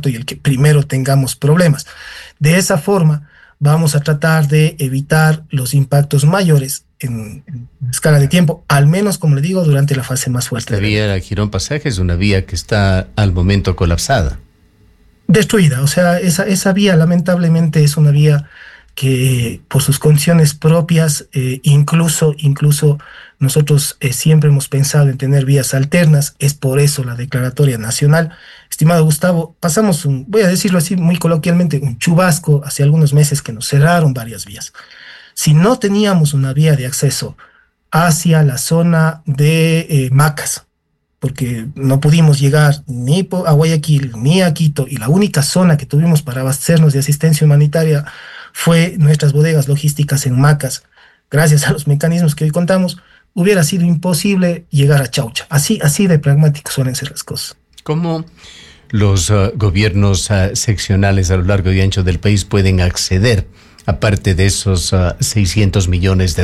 inmediato y el que primero tengamos problemas. De esa forma vamos a tratar de evitar los impactos mayores en escala de tiempo, al menos, como le digo, durante la fase más fuerte. Esta vía, la Girón Pasaje, es una vía que está al momento colapsada. Destruida, o sea, esa vía lamentablemente es una vía que por sus condiciones propias, incluso nosotros siempre hemos pensado en tener vías alternas, es por eso la declaratoria nacional. Estimado Gustavo, pasamos voy a decirlo así muy coloquialmente, un chubasco hace algunos meses que nos cerraron varias vías. Si no teníamos una vía de acceso hacia la zona de Macas, porque no pudimos llegar ni a Guayaquil ni a Quito, y la única zona que tuvimos para abastecernos de asistencia humanitaria fue nuestras bodegas logísticas en Macas. Gracias a los mecanismos que hoy contamos, hubiera sido imposible llegar a Chaucha. Así de pragmáticos suelen ser las cosas. ¿Cómo los gobiernos seccionales a lo largo y ancho del país pueden acceder, aparte de esos $600 millones?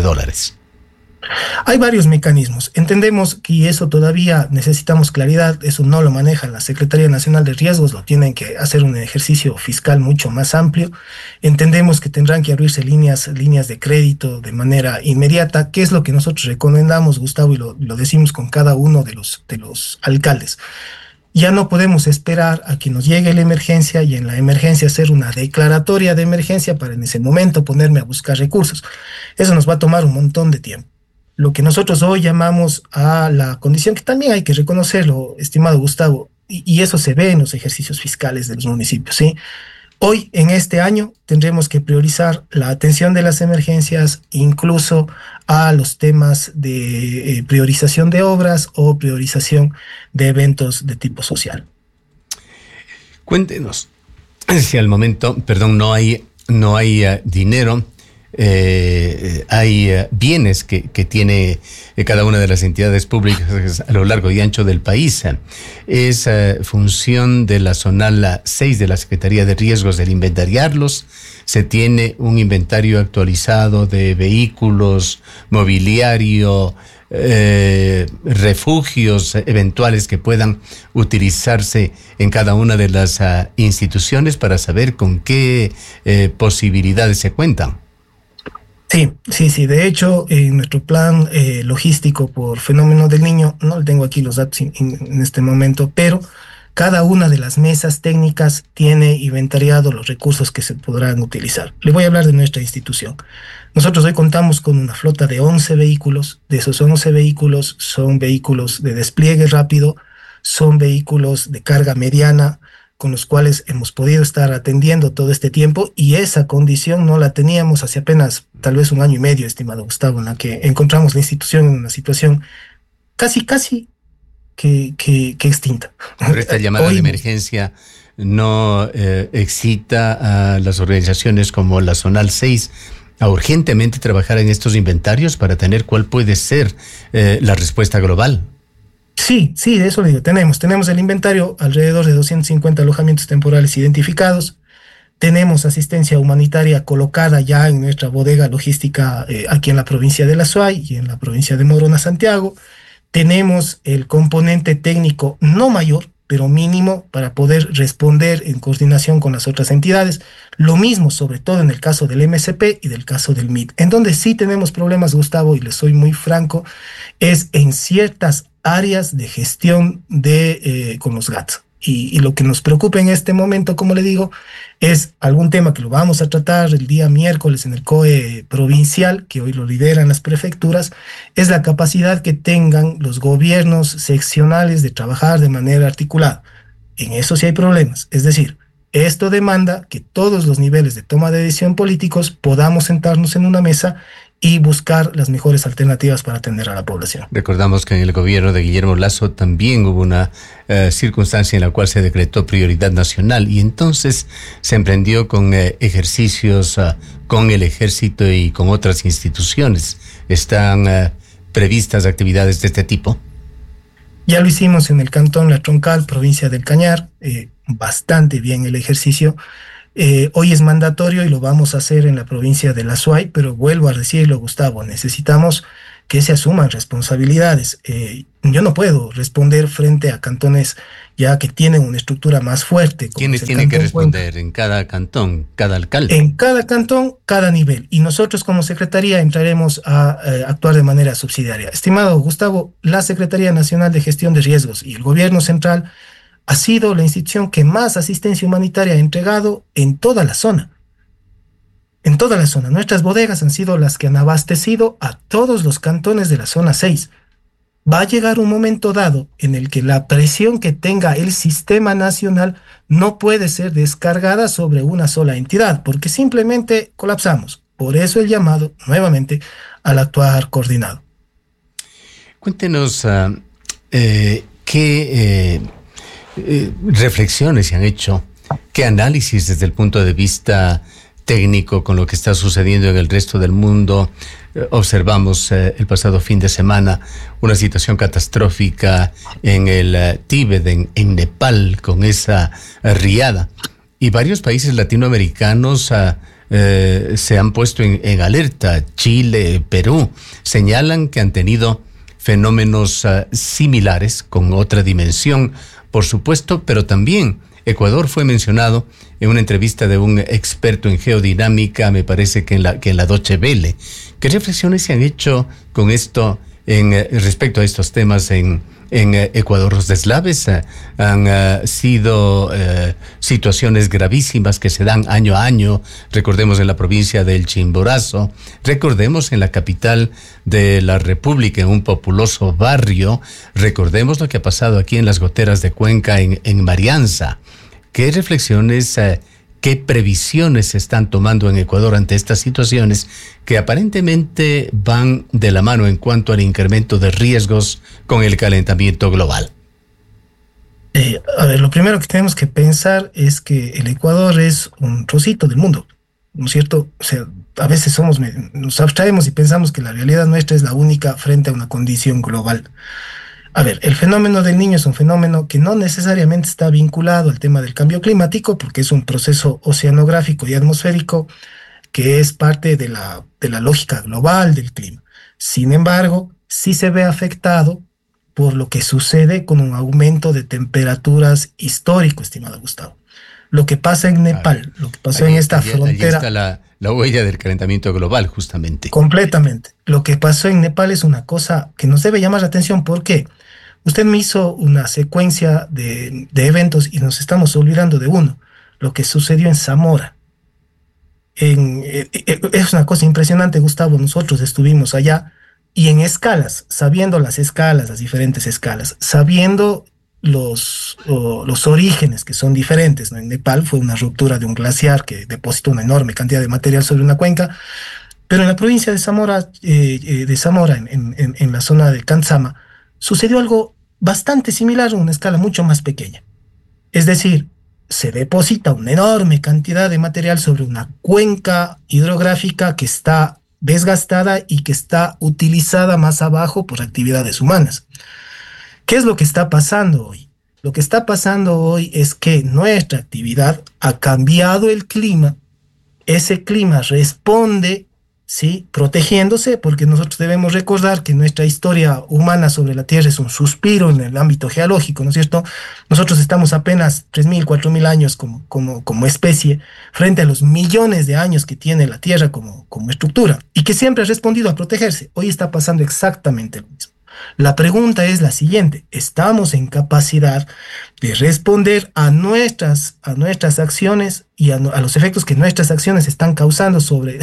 Hay varios mecanismos. Entendemos que eso todavía necesitamos claridad. Eso no lo maneja la Secretaría Nacional de Riesgos, lo tienen que hacer un ejercicio fiscal mucho más amplio. Entendemos que tendrán que abrirse líneas de crédito de manera inmediata, que es lo que nosotros recomendamos, Gustavo, y lo decimos con cada uno de los alcaldes. Ya no podemos esperar a que nos llegue la emergencia y en la emergencia hacer una declaratoria de emergencia para en ese momento ponerme a buscar recursos. Eso nos va a tomar un montón de tiempo. Lo que nosotros hoy llamamos a la condición, que también hay que reconocerlo, estimado Gustavo, y eso se ve en los ejercicios fiscales de los municipios, ¿sí? Hoy, en este año, tendremos que priorizar la atención de las emergencias, incluso a los temas de priorización de obras o priorización de eventos de tipo social. Cuéntenos, si al momento, no hay dinero, hay bienes que tiene cada una de las entidades públicas a lo largo y ancho del país. Es función de la zonal 6 de la Secretaría de Riesgos el inventariarlos. Se tiene un inventario actualizado de vehículos, mobiliario, refugios eventuales que puedan utilizarse en cada una de las instituciones para saber con qué posibilidades se cuentan. Sí. De hecho, en nuestro plan logístico por fenómeno del Niño, no le tengo aquí los datos en este momento, pero cada una de las mesas técnicas tiene inventariado los recursos que se podrán utilizar. Le voy a hablar de nuestra institución. Nosotros hoy contamos con una flota de 11 vehículos. De esos 11 vehículos son vehículos de despliegue rápido, son vehículos de carga mediana, con los cuales hemos podido estar atendiendo todo este tiempo, y esa condición no la teníamos hace apenas tal vez un año y medio, estimado Gustavo, en la que encontramos la institución en una situación casi que extinta. Pero esta llamada de emergencia no excita a las organizaciones como la Zonal 6 a urgentemente trabajar en estos inventarios para tener cuál puede ser la respuesta global. Sí, de eso le digo. Tenemos el inventario, alrededor de 250 alojamientos temporales identificados. Tenemos asistencia humanitaria colocada ya en nuestra bodega logística aquí en la provincia de La Suay y en la provincia de Morona, Santiago. Tenemos el componente técnico no mayor, pero mínimo, para poder responder en coordinación con las otras entidades. Lo mismo, sobre todo en el caso del MSP y del caso del MIT. En donde sí tenemos problemas, Gustavo, y les soy muy franco, es en ciertas áreas de gestión con los GATS. Y lo que nos preocupa en este momento, como le digo, es algún tema que lo vamos a tratar el día miércoles en el COE provincial, que hoy lo lideran las prefecturas, es la capacidad que tengan los gobiernos seccionales de trabajar de manera articulada. En eso sí hay problemas. Es decir, esto demanda que todos los niveles de toma de decisión políticos podamos sentarnos en una mesa y buscar las mejores alternativas para atender a la población. Recordamos que en el gobierno de Guillermo Lasso también hubo una circunstancia en la cual se decretó prioridad nacional y entonces se emprendió con ejercicios con el ejército y con otras instituciones. ¿Están previstas actividades de este tipo? Ya lo hicimos en el cantón La Troncal, provincia del Cañar, bastante bien el ejercicio. Hoy es mandatorio y lo vamos a hacer en la provincia de La Suay, pero vuelvo a decirlo, Gustavo, necesitamos que se asuman responsabilidades. Yo no puedo responder frente a cantones ya que tienen una estructura más fuerte. ¿Quiénes tienen que responder en cada cantón, cada alcalde? En cada cantón, cada nivel. Y nosotros como Secretaría entraremos a actuar de manera subsidiaria. Estimado Gustavo, la Secretaría Nacional de Gestión de Riesgos y el Gobierno Central ha sido la institución que más asistencia humanitaria ha entregado en toda la zona. En toda la zona. Nuestras bodegas han sido las que han abastecido a todos los cantones de la zona 6. Va a llegar un momento dado en el que la presión que tenga el sistema nacional no puede ser descargada sobre una sola entidad, porque simplemente colapsamos. Por eso el llamado, nuevamente, al actuar coordinado. Cuéntenos qué reflexiones se han hecho, qué análisis desde el punto de vista técnico con lo que está sucediendo en el resto del mundo. Observamos el pasado fin de semana una situación catastrófica en el Tíbet, en Nepal, con esa riada. Y varios países latinoamericanos se han puesto en alerta. Chile, Perú, señalan que han tenido fenómenos similares, con otra dimensión, por supuesto, pero también Ecuador fue mencionado en una entrevista de un experto en geodinámica, me parece que en la Deutsche Welle. ¿Qué reflexiones se han hecho con esto respecto a estos temas en Ecuador? Los deslaves han sido situaciones gravísimas que se dan año a año. Recordemos en la provincia del Chimborazo, recordemos en la capital de la República, en un populoso barrio, recordemos lo que ha pasado aquí en las goteras de Cuenca, en Marianza. ¿Qué reflexiones, qué previsiones se están tomando en Ecuador ante estas situaciones que aparentemente van de la mano en cuanto al incremento de riesgos con el calentamiento global? Lo primero que tenemos que pensar es que el Ecuador es un trocito del mundo, ¿no es cierto? O sea, a veces nos abstraemos y pensamos que la realidad nuestra es la única frente a una condición global. El fenómeno del Niño es un fenómeno que no necesariamente está vinculado al tema del cambio climático, porque es un proceso oceanográfico y atmosférico que es parte de la lógica global del clima. Sin embargo, sí se ve afectado por lo que sucede con un aumento de temperaturas histórico, estimado Gustavo. Lo que pasa en Nepal, lo que pasó en esta frontera... Allí está la huella del calentamiento global, justamente. Completamente. Lo que pasó en Nepal es una cosa que nos debe llamar la atención. ¿Por qué? Usted me hizo una secuencia de eventos y nos estamos olvidando de uno, lo que sucedió en Zamora. Es una cosa impresionante, Gustavo. Nosotros estuvimos allá y en escalas, sabiendo las escalas, las diferentes escalas, sabiendo los orígenes que son diferentes, ¿no? En Nepal fue una ruptura de un glaciar que depositó una enorme cantidad de material sobre una cuenca, pero en la provincia de Zamora, en la zona de Kantzama, sucedió algo bastante similar a una escala mucho más pequeña. Es decir, se deposita una enorme cantidad de material sobre una cuenca hidrográfica que está desgastada y que está utilizada más abajo por actividades humanas. ¿Qué es lo que está pasando hoy? Lo que está pasando hoy es que nuestra actividad ha cambiado el clima. Ese clima responde, ¿sí?, protegiéndose, porque nosotros debemos recordar que nuestra historia humana sobre la Tierra es un suspiro en el ámbito geológico, ¿no es cierto? Nosotros estamos apenas 3.000, 4.000 años como especie frente a los millones de años que tiene la Tierra como estructura y que siempre ha respondido a protegerse. Hoy está pasando exactamente lo mismo. La pregunta es la siguiente: ¿estamos en capacidad de responder a nuestras acciones y a los efectos que nuestras acciones están causando sobre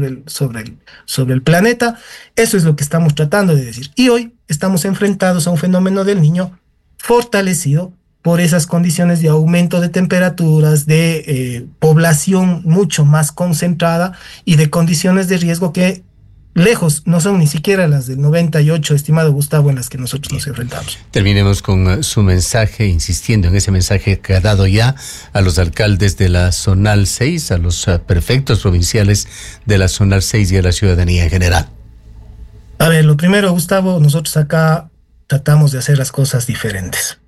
el planeta? Eso es lo que estamos tratando de decir. Y hoy estamos enfrentados a un fenómeno del Niño fortalecido por esas condiciones de aumento de temperaturas, de población mucho más concentrada y de condiciones de riesgo que lejos no son ni siquiera las del 98, estimado Gustavo, en las que nosotros nos enfrentamos. Terminemos con su mensaje, insistiendo en ese mensaje que ha dado ya a los alcaldes de la Zonal 6, a los prefectos provinciales de la Zonal 6 y a la ciudadanía en general. Lo primero, Gustavo, nosotros acá tratamos de hacer las cosas diferentes.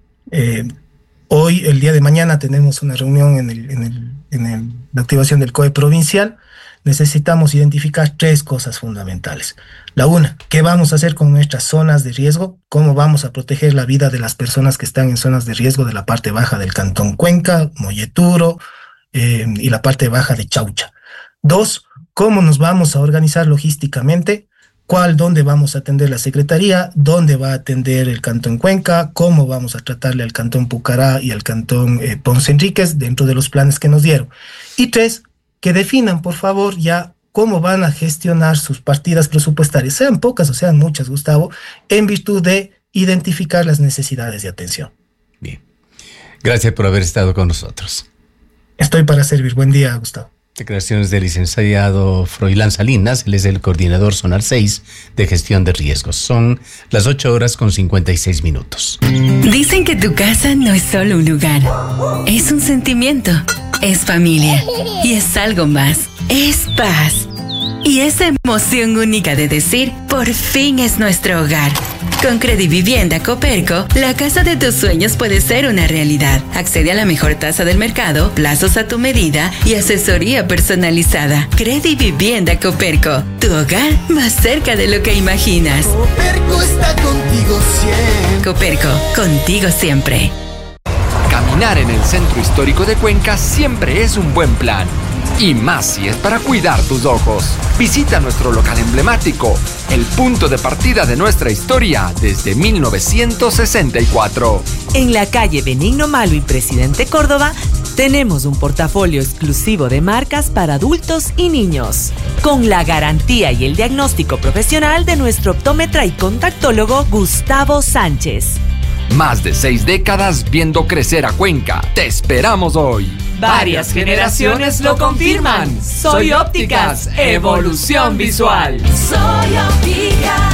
Hoy, el día de mañana, tenemos una reunión en la activación del COE provincial. necesitamos identificar 3 cosas fundamentales. La una, ¿qué vamos a hacer con nuestras zonas de riesgo? ¿Cómo vamos a proteger la vida de las personas que están en zonas de riesgo de la parte baja del Cantón Cuenca, Molleturo y la parte baja de Chaucha? 2, ¿cómo nos vamos a organizar logísticamente? ¿Dónde vamos a atender la Secretaría? ¿Dónde va a atender el Cantón Cuenca? ¿Cómo vamos a tratarle al Cantón Pucará y al Cantón Ponce Enríquez dentro de los planes que nos dieron? Y 3, que definan, por favor, ya cómo van a gestionar sus partidas presupuestarias, sean pocas o sean muchas, Gustavo, en virtud de identificar las necesidades de atención. Bien. Gracias por haber estado con nosotros. Estoy para servir. Buen día, Gustavo. Declaraciones del licenciado Froilán Salinas, él es el coordinador zonal 6 de gestión de riesgos. Son las 8:56. Dicen que tu casa no es solo un lugar, es un sentimiento, es familia y es algo más, es paz. Y esa emoción única de decir, por fin es nuestro hogar. Con Credivivienda Coperco, la casa de tus sueños puede ser una realidad. Accede a la mejor tasa del mercado, plazos a tu medida y asesoría personalizada. Credivivienda Coperco, tu hogar más cerca de lo que imaginas. Coperco está contigo siempre. Coperco, contigo siempre. Caminar en el centro histórico de Cuenca siempre es un buen plan. Y más si es para cuidar tus ojos. Visita nuestro local emblemático, el punto de partida de nuestra historia desde 1964. En la calle Benigno Malvi, Presidente Córdoba, tenemos un portafolio exclusivo de marcas para adultos y niños, con la garantía y el diagnóstico profesional de nuestro optómetra y contactólogo Gustavo Sánchez. Más de 6 décadas viendo crecer a Cuenca. Te esperamos hoy. Varias generaciones lo confirman. Soy Ópticas, evolución visual. Soy Ópticas.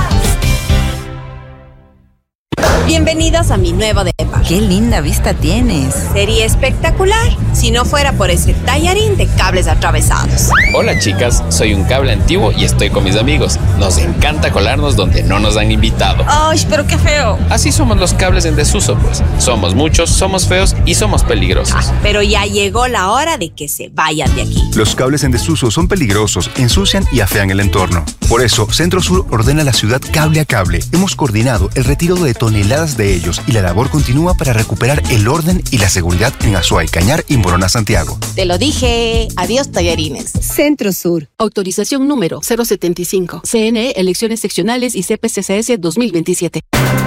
Bienvenidos a mi nuevo depa. ¡Qué linda vista tienes! Sería espectacular si no fuera por ese tallarín de cables atravesados. Hola chicas, soy un cable antiguo y estoy con mis amigos. Nos encanta colarnos donde no nos han invitado. ¡Ay, pero qué feo! Así somos los cables en desuso, pues. Somos muchos, somos feos y somos peligrosos. Pero ya llegó la hora de que se vayan de aquí. Los cables en desuso son peligrosos, ensucian y afean el entorno. Por eso, Centro Sur ordena a la ciudad cable a cable. Hemos coordinado el retiro de toneladas de ellos y la labor continúa para recuperar el orden y la seguridad en Azuay, Cañar y Morona, Santiago. Te lo dije. Adiós, tallarines. Centro Sur. Autorización número 075. CNE, Elecciones Seccionales y CPCCS 2027.